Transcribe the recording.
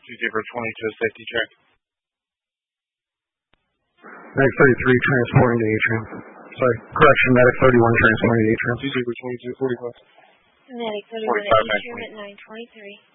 Zebra 22, safety check. Medic 33 transporting to Atrium. Sorry, correction, Medic 31 transporting to Atrium. Zebra 22, 45. Medic 31 at Atrium at 923.